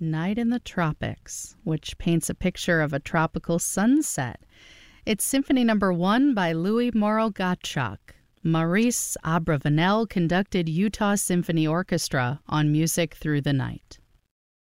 Night in the Tropics, which paints a picture of a tropical sunset. It's Symphony No. 1 by Louis Moral Gottschalk. Maurice Abravanel conducted Utah Symphony Orchestra on Music Through the Night.